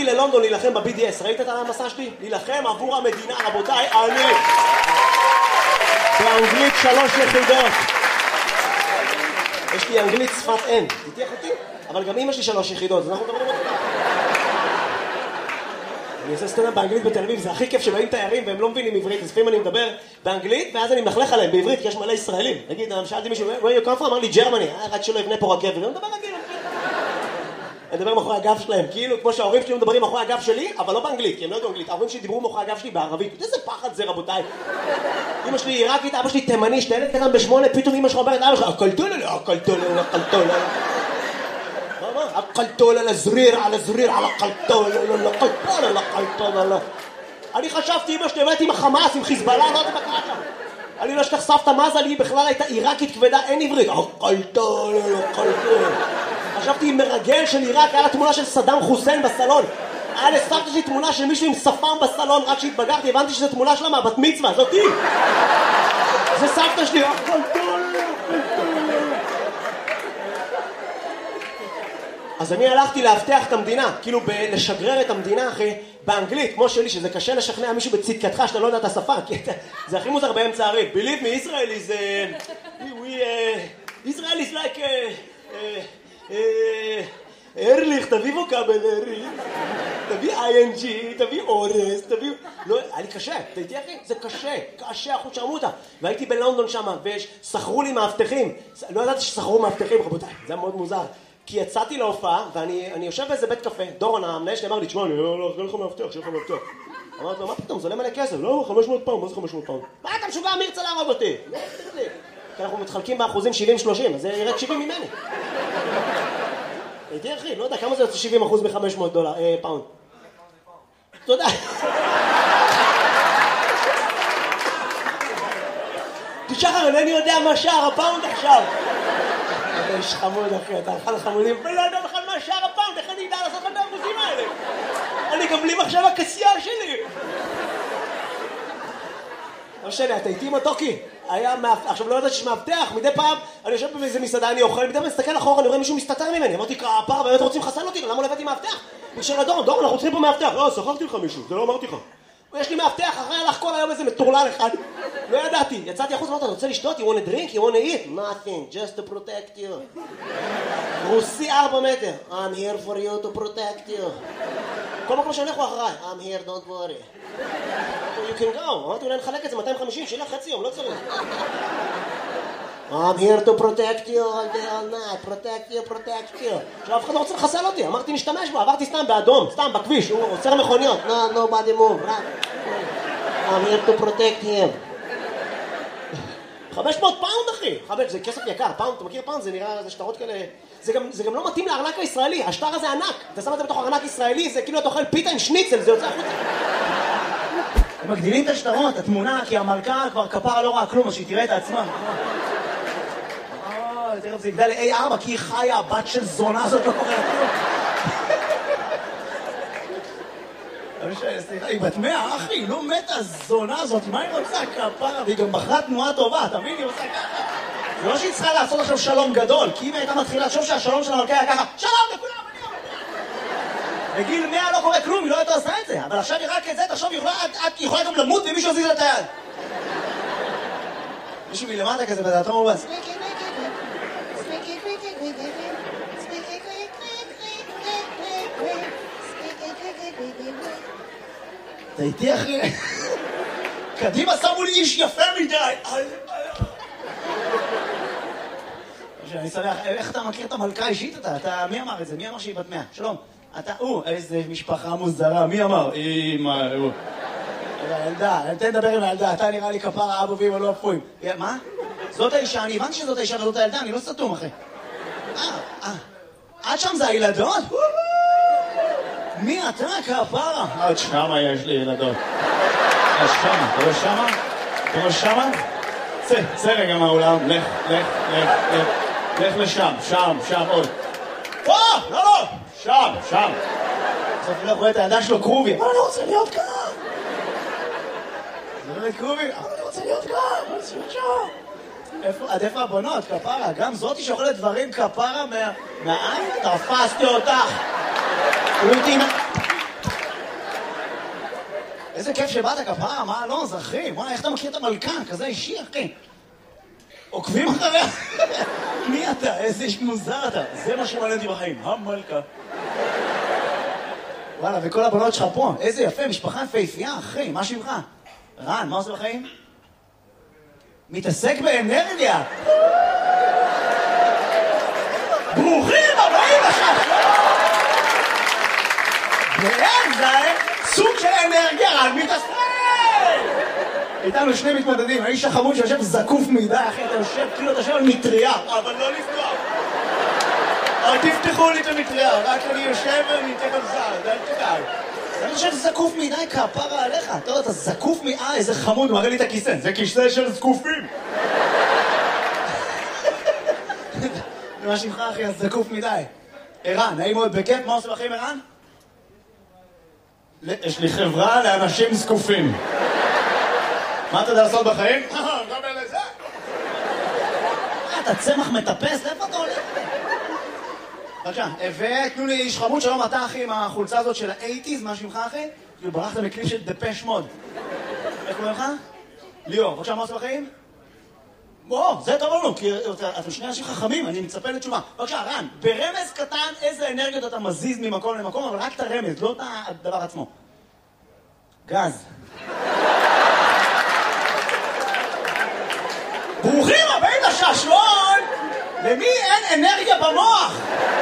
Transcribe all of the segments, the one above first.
ללונדון להילחם ב-BDS. ראית את המסע שלי? להילחם עבור המדינה, רבותיי, אני באנגלית 3 יחידות. יש לי אנגלית שפת אם, תתייח אותי? אבל גם אמא שלי 3 יחידות, אז אנחנו מדברים אותי. אני עושה סטנדאפ באנגלית בתל אביב, זה הכי כיף שבאים תיירים והם לא מבינים עברית, אז לפעמים אני מדבר באנגלית ואז אני מלכלך עליהם בעברית, כי יש מלא ישראלים. נגיד, שאלתי מישהו, where you come from? אמר לי, ג'רמני. רק שלא יבנה פה רכבת. אני מדבר רגיל. אני מדבר מאחורי הגב שלהם, כאילו כמו שההורים שלי מדברים מאחורי הגב שלי, אבל לא באנגלית, כי הם לא יודעים אנגלית. ההורים שלי דיברו מאחורי הגב שלי בערבית. איזה פחד זה, רבותיי. אמא שלי עיראקית, אבא שלי תימני, שתלד קטן ב8, פתאום אמא שלך אומרת, אבא שלך, הקלטול על הזריר, על הזריר, על הקלטול, על הקלטול. אני חשבתי, אמא שלי באמת עם החמאס, עם חיזבאללה, לא יודעת מה קרה שם. אני לא אשכח סבתא מזה, היא בכלל הייתה עיראקית כבדה, אין עברית. הקלטול, הקלטול. חשבתי עם מרגל של עיראק, היה לה תמונה של סדאם חוסיין בסלון. היה לסבתא שלי תמונה של מישהו עם שפם בסלון, רק שהתבגרתי, הבנתי שזו תמונה שלה מהבת מצווה, זאתי. זה סבתא שלי, הקלטול. אז אני הלכתי להבטח את המדינה, כאילו לשגרר את המדינה אחי, באנגלית, כמו שלי, שזה קשה לשכנע מישהו בצדקתך שאתה לא יודע את השפה, כי זה הכי מוזר באמצע הריב. Believe me, Israel is... Israel is like... ארליך, תביא ווקאבלרי, תביא ING, תביא אורס, תביא... לא, היה לי קשה, אתה איתי אחי? זה קשה, קשה, אחוז שרמותה. והייתי בלונדון שם, ושכרו לי מאבטחים. לא ידעתי ששכרו מאבטחים, רבותיי, זה היה מאוד מוזר. כי יצאתי להופעה, ואני יושב באיזה בית קפה, דורון, המנהל שלי אמר לי, תשמע, אני לא ארגן לך מאבטח, שיהיה לך מאבטח. אמרתי לו, מה פתאום, זה עולה מלא כסף? לא, 500 פאונד, מה זה 500 פאונד? מה אתה משוגע, מי ירצה להרוג אותי? כי אנחנו מתחלקים באחוזים 70-30, אז זה ירד 70 ממני. הייתי אחי, לא יודע, כמה זה יוצא 70% מ-500 פאונד? תודה. תשחר, אינני יודע מה שער הפאונד עכשיו. אתה איש חמוד אחי, אתה הלכה לחמודים, ולא יודע בכלל מה שער הפאונד, איך אני אדע לעשות לך את האחוזים האלה? אני גם בלי מחשב הכסייה שלי. לא משנה, אתה איתי מתוקי? עכשיו לא יודעת שיש מאבטח, מדי פעם אני יושב באיזה מסעדה, אני אוכל, מדי פעם מסתכל אחורה, אני רואה מישהו מסתתר ממני, אמרתי, כפרה, באמת רוצים לחסל אותי, למה לא הבאתי מאבטח? נשאר לדורון, דורון, אנחנו צריכים פה מאבטח. לא, שכחתי לך מישהו, זה לא אמרתי לך. יש לי מאבטח, אחרי הלך כל היום איזה מטורלל אחד. לא ידעתי, יצאתי החוץ, אמרתי, אתה רוצה לשתות? You want a drink? You want to eat? Nothing, just to protect you. רוסי 4 מטר. I'm here for you to protect you. כל מקום שאני הולך אחריי. I'm here, don't worry. You can go. אמרתי, אולי נחלק את זה 250, שילה חצי יום, לא צריך. I'm here to protect you all day, all night. Protect you, protect you. עכשיו, אף אחד לא רוצה לחסל אותי. אמרתי, נשתמש בו. עברתי סתם באדום, סתם בכביש. הוא עוצר מכוניות. No, nobody move. I'm here to protect him. 500 פאונד, אחי. זה כסף יקר. פאונד, אתה מכיר פאונד? זה נראה, זה שטרות כאלה. זה גם לא מתאים לארנק הישראלי. השטר הזה ענק. אתה שם את זה בתוך ארנק ישראלי, זה כאילו אתה אוכל פיתה עם שניצל, זה יוצא החוצה. הם מגדילים את השטרות, התמונה, כי המלכה כבר כפרה לא ראה כלום, אז שהיא תראה את עצמה. תראה, זה יגדל ל-A4, כי היא חיה, הבת של זונה הזאת לא קוראה כלום. סליחה, היא בת 100, אחי, היא לא מתה הזונה הזאת, מה היא רוצה כפרה? והיא גם בחרה תנועה טובה, תבין, היא עושה ככה. זה לא שהיא צריכה לעשות עכשיו שלום גדול, כי אם היא הייתה מתחילה לחשוב שהשלום של המלכה היה ככה, שלום לכולם, אני אומר. בגיל 100 לא קורה כלום, היא לא הייתה עושה את זה, אבל עכשיו היא רק את זה, תחשוב, היא יכולה גם למות ומישהו יזיז לה את היד. מישהו מלמטה כזה, ואתה אומר, אתה איתי אחי? קדימה שמו לי איש יפה מדי. אני שמח, איך אתה מכיר את המלכה אישית אתה? מי אמר את זה? מי אמר שהיא בת 100? שלום. אתה, איזה משפחה מוזרה, מי אמר? אמא, הילדה, תן לדבר עם הילדה, אתה נראה לי כפרה אבובים או לא אפויים. מה? זאת האישה, אני הבנתי שזאת האישה וזאת הילדה, אני לא סתום אחי. עד שם זה הילדות? מי אתה כפרה? עד שמה יש לי ילדות. עד שמה, אתה רואה שמה? אתה רואה שמה? צא רגע מהאולם, לך לשם, שם עוד. לא, שם. בסוף אני לא רואה את הידיים שלו קרובי. אבל אני רוצה להיות כאן. זה לא קרובי, אבל אני רוצה להיות כאן. אני רוצה להיות שם. עד איפה הבונות, כפרה? גם זאתי שאוכלת דברים כפרה מהעין? תפסתי אותך. איזה כיף שבאת כפרה, מה לא, זה אחי, וואי, איך אתה מכיר את המלכה? כזה אישי, אחי. עוקבים אחריה? מי אתה? איזה איש מוזר אתה. זה מה שמעניין אותי בחיים, המלכה. וואלה, וכל הבנות שלך פה, איזה יפה, משפחה יפהפייה, אחי, מה שמך? רן, מה עושה בחיים? מתעסק באנרגיה. ברוכים הבאים לשם! ואין זה סוג של אנרגיה, רק מתעסק! איתנו שני מתמודדים, האיש החמוד שיושב זקוף מדי, אחי, אתה יושב, כאילו אתה יושב על מטריה, אבל לא לפתוח. אבל תפתחו לי את המטריה, רק אני יושב וניתן על זר, אל תדאג. אני חושב זקוף מדי כפרה עליך, אתה יודע, אתה זקוף איזה חמוד, מראה לי את הכיסא, זה כיסא של זקופים. מה שמך אחי, אז זקוף מדי. ערן, נעים מאוד בכיף, מה עושה בחיים ערן? יש לי חברה לאנשים זקופים. מה אתה יודע לעשות בחיים? גם לזה. אתה צמח מטפס, לאיפה אתה הולך? בבקשה, ותנו לי איש חמוד, שלום אתה אחי עם החולצה הזאת של ה-80's, מה שמך אחי? כאילו ברחת מקליפ של דפש מוד. איך קוראים לך? ליאור, בבקשה, מה עושה בחיים? בוא, זה טוב לנו, כי אתם שני אנשים חכמים, אני מצפה לתשובה. בבקשה, רן, ברמז קטן איזה אנרגיות אתה מזיז ממקום למקום, אבל רק את הרמז, לא את הדבר עצמו. גז. ברוכים הבאים לשעשועון! למי אין אנרגיה במוח?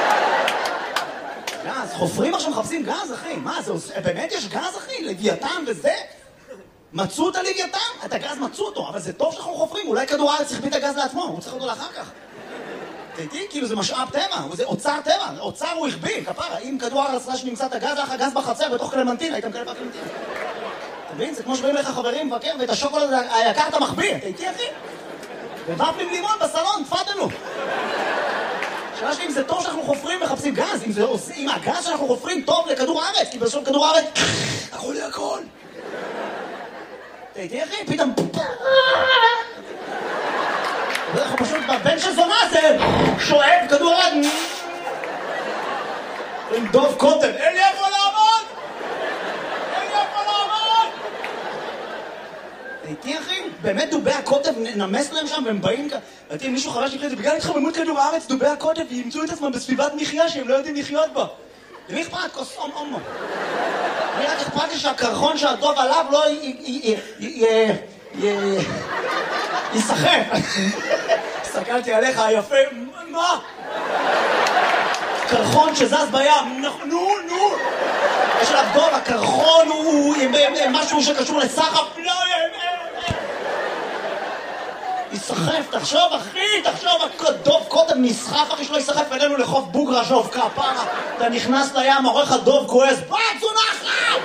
גז, חופרים עכשיו מחפשים גז, אחי. מה, זה באמת יש גז, אחי? לוויתן וזה? מצאו את הלוויתן? את הגז מצאו אותו, אבל זה טוב שאנחנו חופרים. אולי כדור הארץ יחביא את הגז לעצמו, הוא צריך אותו לאחר כך. תהייתי, כאילו זה משאב טבע, זה אוצר טבע. אוצר הוא החביא, כפרה. אם כדור הארץ רש נמצא את הגז, לך הגז בחצר בתוך קלמנטין, היית מקבל בקלמנטין. אתה מבין? זה כמו שבאים לך חברים מבקר, ואת השוקולד היקר אתה מחביא. תהייתי, אחי? ובפלים לימון בסלון, תפדלו. שאלה שלי אם זה טוב שאנחנו חופרים ומחפשים גז, אם הגז שאנחנו חופרים טוב לכדור הארץ, כי בסוף כדור הארץ, הכל יהיה הכל. תהייתי אחי, פתאום... אנחנו פשוט בבן של זונה זה שואב כדור הארץ. עם דוב קוטב, אין לי איפה לעמוד! אין לי איפה לעמוד! תהייתי אחי, באמת דובי הקוטב נמס להם שם והם באים כאן. ראיתי מישהו חבר שלי, בגלל התחממות כדור הארץ, דובי הקוטב ימצאו את עצמם בסביבת מחיה שהם לא יודעים לחיות בה. למי אכפת? כוס אומו. אני רק אכפת לי שהקרחון שהדוב עליו לא יסחף. הסתכלתי עליך, יפה, מה? קרחון שזז בים, נו. יש עליו דוב, הקרחון הוא משהו שקשור לסחף, לא יסחף, תחשוב אחי, דוב קודם נסחף אחי שלא יסחף אלינו לחוף בוגרשוב, כפרה, אתה נכנס לים, עורך הדוב כועס, צונחת!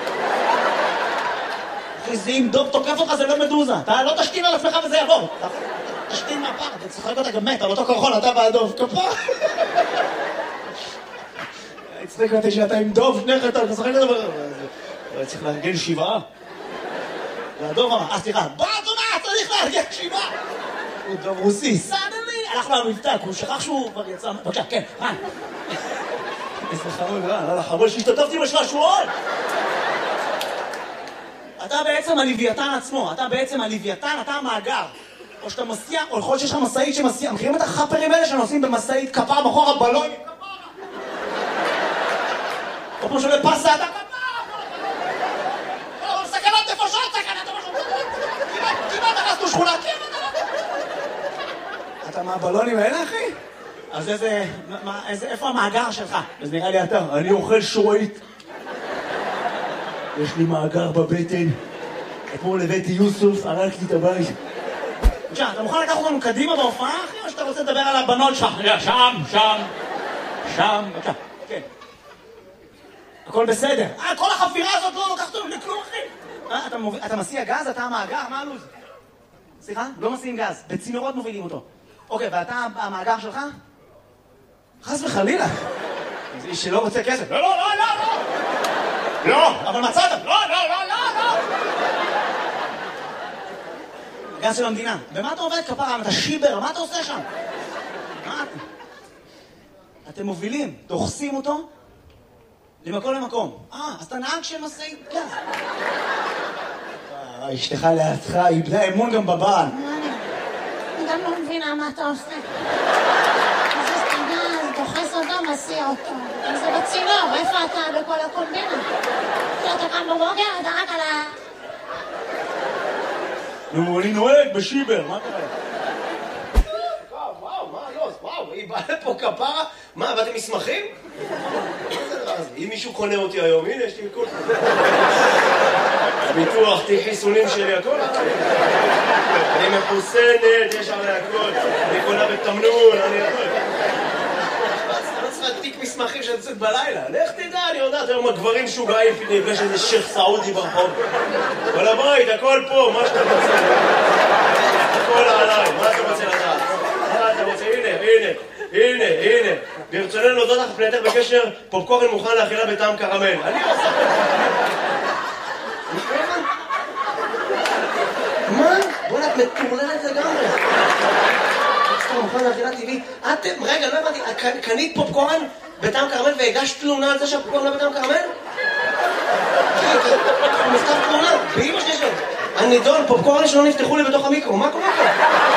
אחי, זה אם דוב תוקף אותך זה לא מדוזה, אתה לא תשתין על עצמך וזה יעבור, תשתין מהפר, אתה צחק אותה גם מת, על אותו קרחון, אתה והדוב, כפרה. הצחיק אותי שאתה עם דוב, שניך אתה משחק אותה, צריך לארגן 7. והדוב אמר, סליחה, צונחת, צריך לארגן 7. הוא דוב רוסי, סדלי, הלך לו למבטא, הוא שכח שהוא כבר יצא... בבקשה, כן, רן. איזה חמוד, רן, חמוד שהשתתפתי בשעשועון. אתה בעצם הלוויתן עצמו, אתה המאגר. או שאתה מסיע, או יכול להיות שיש לך מסעית שמסיע, מכירים את החפרים האלה שנוסעים במסעית כפרה בחור הבלונים? או כמו שעולה פסה, אתה כפרה! סכנת נפשות, כמעט הרסנו שכונה, אתה מהבלונים האלה, אחי? אז איפה המאגר שלך? אז נראה לי אתה, אני אוכל שורית. יש לי מאגר בבטן. אתמול הבאתי יוסוף, הרג לי את הבית. בבקשה, אתה מוכן לקחת אותנו קדימה בהופעה, אחי? או שאתה רוצה לדבר על הבנות שלך? שם, בבקשה. כן. הכל בסדר. כל החפירה הזאת לא לוקחת אותנו לכלום, אחי. אתה מסיע גז, אתה המאגר, מה הלו"ז? סליחה? לא מסיעים גז, בצינורות מובילים אותו. אוקיי, ואתה המאגר שלך? חס וחלילה. זה איש שלא רוצה כסף. לא, אבל מצאת. לא. גז של המדינה. במה אתה עובד כפרה? אתה שיבר, מה אתה עושה שם? אתם מובילים, דוחסים אותו, למקום למקום. אז אתה נהג של משאית גז. אשתך לידך, איבדה אמון גם בבעל. אני גם לא מבינה מה אתה עושה. זה סטגז, דוחס אותו, מסיע אותו. זה בצינור, איפה אתה בכל הקומבינה? אתה קם בבוקר, אתה רק על ה... נו, אני נוהג בשיבר, מה קרה? וואו, היא באה לפה כפרה? מה, באתם מסמכים? אם מישהו קונה אותי היום, הנה, יש לי כל... ביטוח, תיק חיסונים שלי, הכל. אני מחוסנת, יש עלי הכל. אני קונה בתמנון, אני הכל. לא צריכה תיק מסמכים שאני יוצאת בלילה. לך תדע, אני יודעת, היום הגברים שוגעים, נפגש איזה שייך סעודי ברחוב. אבל הבית, הכל פה, מה שאתה רוצה. הכל עליי, מה אתה רוצה לדעת? מה אתה רוצה? הנה. ברצוננו להודות לך פנייתך בקשר, פופקורן מוכן לאכילה בטעם קרמל. אני עושה... מה? בוא'נה, את מטורללת לגמרי. פופקורן מוכן לאכילה טבעית. רגע, לא הבנתי, קנית פופקורן בטעם קרמל והגשת תלונה על זה שהפופקורן לא בטעם קרמל? הוא נכתב תלונה, באמא שלי שלו. הנידון, פופקורן שלא נפתחו לי בתוך המיקרו, מה קורה פה?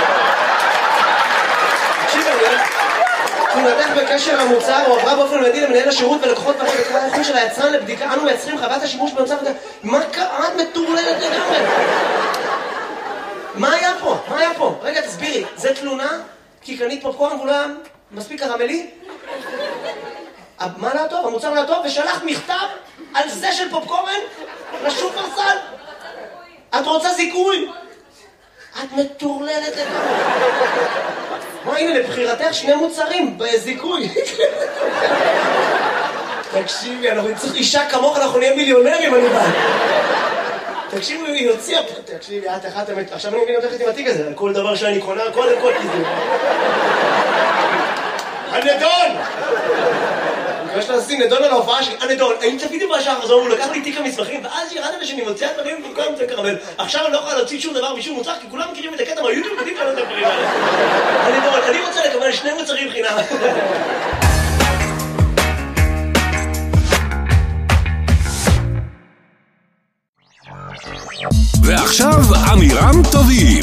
תקשיב, תלונתך בקשר המוצר הועברה באופן מיידי למנהל השירות ולקוחות בקר בקרה האיכות של היצרן לבדיקה. אנו מייצרים חוות השימוש במוצר... מה קרה? את מטורללת לגמרי. מה היה פה? רגע, תסבירי. זה תלונה? כי קנית פופקורן והוא לא היה מספיק קרמלי? מה לא טוב? המוצר לא טוב? ושלחת מכתב על זה של פופקורן לשופרסל? את רוצה זיכוי? את מטורללת לגמרי. מה, הנה, לבחירתך שני מוצרים בזיכוי. תקשיבי, אנחנו נצטרך אישה כמוך, אנחנו נהיה מיליונרים, אני בא. תקשיבי, היא הוציאה פה. תקשיבי, את אחת אמת. עכשיו אני מבין אותך עם התיק הזה, על כל דבר שאני קונה, קודם כל תיזו. הנדון! יש לה לשים נדון על ההופעה שלי, הנדון, האם צפיתי בשעה חזור, הוא לקח לי תיק המסמכים, ואז ירדתי שאני מוציאה דברים במקום זה קרמל. עכשיו אני לא יכולה להוציא שום דבר משום מוצר, כי כולם מכירים את הקטע מהיוטיוב, יודעים כאלה את הדברים האלה. הנדון, אני רוצה לקבל 2 מוצרים חינם. ועכשיו אמירם טובים.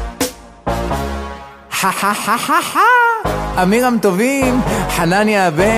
אמירם טובים, חנניה הבן